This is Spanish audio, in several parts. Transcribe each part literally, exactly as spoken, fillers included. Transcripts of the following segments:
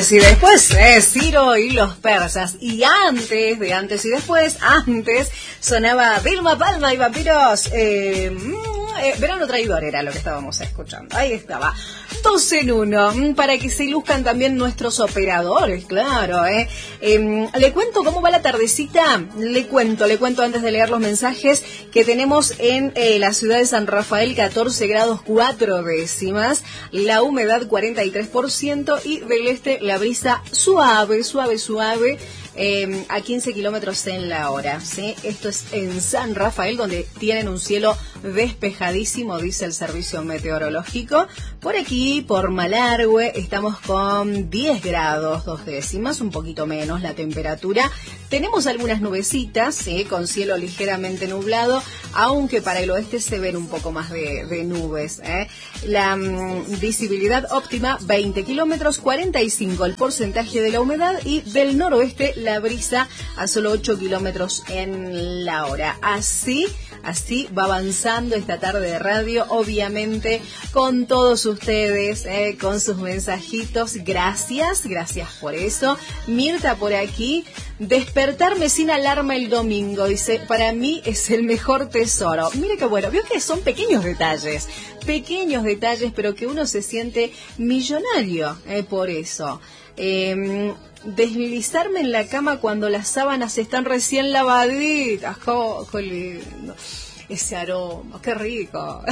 antes y después, eh, Ciro y los persas. Y antes, de antes y después, antes sonaba Vilma Palma y Vampiros. Eh, eh, Verano Traidor era lo que estábamos escuchando. Ahí estaba. Dos en uno, para que se ilustran también nuestros operadores, claro. Eh. Eh, le cuento cómo va la tardecita. Le cuento, le cuento antes de leer los mensajes que tenemos en eh, la ciudad de San Rafael, catorce grados cuatro décimas, la humedad cuarenta y tres por ciento y del este la brisa suave, suave, suave. Eh, a quince kilómetros en la hora, ¿sí? Esto es en San Rafael, donde tienen un cielo despejadísimo, dice el servicio meteorológico. Por aquí, por Malargüe, estamos con diez grados, dos décimas, un poquito menos la temperatura. Tenemos algunas nubecitas, ¿sí? Con cielo ligeramente nublado, aunque para el oeste se ven un poco más de, de nubes, ¿eh? La um, visibilidad óptima, veinte kilómetros, cuarenta y cinco el porcentaje de la humedad, y del noroeste la brisa a solo ocho kilómetros en la hora. Así, así va avanzando esta tarde de radio, obviamente con todos ustedes, eh, con sus mensajitos. Gracias, gracias por eso. Mirta por aquí, despertarme sin alarma el domingo, dice, para mí es el mejor tesoro. Mire qué bueno, veo que son pequeños detalles, pequeños detalles, pero que uno se siente millonario eh, por eso. Eh, deslizarme en la cama cuando las sábanas están recién lavaditas. ¡Oh, qué lindo! Ese aroma, qué rico.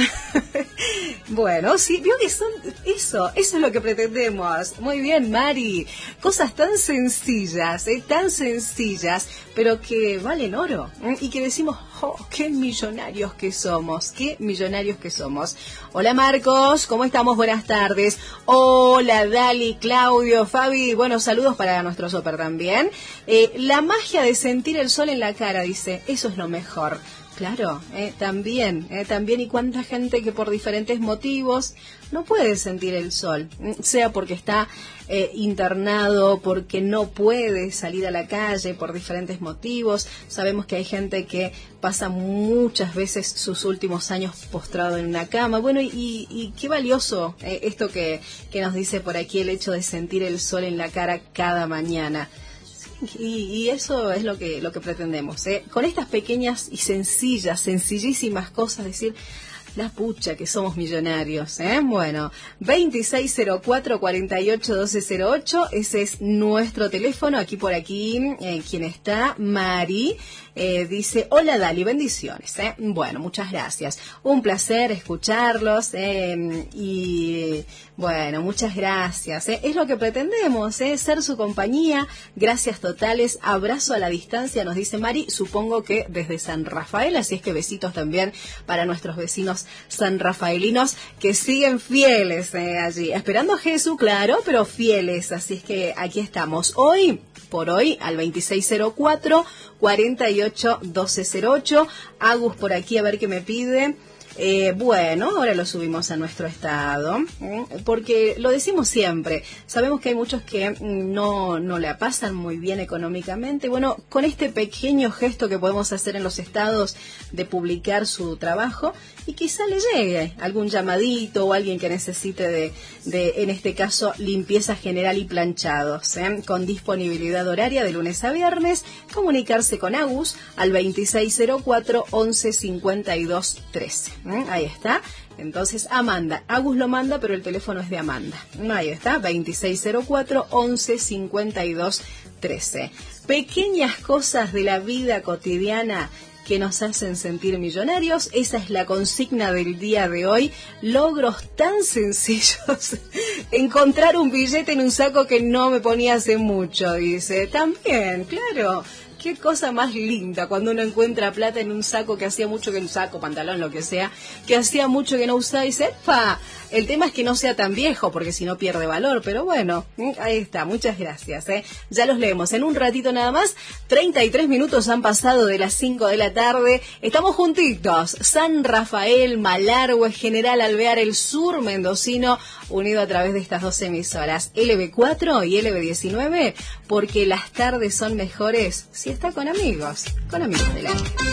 Bueno, sí, veo que son eso, eso es lo que pretendemos. Muy bien, Mari. Cosas tan sencillas, ¿eh? tan sencillas, pero que valen oro. ¿eh? Y que decimos, oh, qué millonarios que somos, qué millonarios que somos. Hola Marcos, ¿cómo estamos? Buenas tardes. Hola Dali, Claudio, Fabi. Bueno, saludos para nuestro súper también. Eh, la magia de sentir el sol en la cara, dice, eso es lo mejor. Claro, eh, también, eh, también, y cuánta gente que por diferentes motivos no puede sentir el sol, sea porque está eh, internado, porque no puede salir a la calle por diferentes motivos. Sabemos que hay gente que pasa muchas veces sus últimos años postrado en una cama. Bueno, y, y qué valioso eh, esto que, que nos dice por aquí, el hecho de sentir el sol en la cara cada mañana. Y, y eso es lo que lo que pretendemos, ¿eh? Con estas pequeñas y sencillas, sencillísimas cosas, decir, la pucha que somos millonarios, ¿eh? Bueno, veintiséis cero cuatro, cuarenta y ocho, doce cero ocho, ese es nuestro teléfono. Aquí por aquí, eh, quien está, Mari, eh, dice, hola Dali, bendiciones, ¿eh? Bueno, muchas gracias. Un placer escucharlos, eh, y bueno, muchas gracias, ¿eh? Es lo que pretendemos, ¿eh? Ser su compañía. Gracias totales, abrazo a la distancia, nos dice Mari, supongo que desde San Rafael, así es que besitos también para nuestros vecinos sanrafaelinos que siguen fieles eh, allí, esperando a Jesús, claro, pero fieles, así es que aquí estamos, hoy, por hoy, al veintiséis cero cuatro, cuarenta y ocho, doce cero ocho, Agus por aquí, a ver qué me pide. Eh, bueno, ahora lo subimos a nuestro estado, ¿eh? Porque lo decimos siempre, sabemos que hay muchos que no, no la pasan muy bien económicamente. Bueno, con este pequeño gesto que podemos hacer en los estados de publicar su trabajo, y quizá le llegue algún llamadito o alguien que necesite de, de en este caso, limpieza general y planchados, ¿eh? Con disponibilidad horaria de lunes a viernes, comunicarse con Agus al veintiséis cero cuatro, once cincuenta y dos, trece. ¿eh? Ahí está. Entonces, Amanda, Agus lo manda, pero el teléfono es de Amanda. Ahí está, veintiséis cero cuatro, once cincuenta y dos, trece. Pequeñas cosas de la vida cotidiana que nos hacen sentir millonarios, esa es la consigna del día de hoy. Logros tan sencillos. Encontrar un billete en un saco que no me ponía hace mucho, dice. También, claro. Qué cosa más linda cuando uno encuentra plata en un saco que hacía mucho que un saco, pantalón, lo que sea, que hacía mucho que no usaba, y dice, ¡epa! El tema es que no sea tan viejo, porque si no pierde valor, pero bueno, ahí está, muchas gracias, ¿eh? Ya los leemos en un ratito nada más. treinta y tres minutos han pasado de las cinco de la tarde, estamos juntitos, San Rafael, Malargüe, General Alvear, el sur mendocino, unido a través de estas dos emisoras, L B cuatro y L B diecinueve, porque las tardes son mejores si está con amigos, con amigos del aire.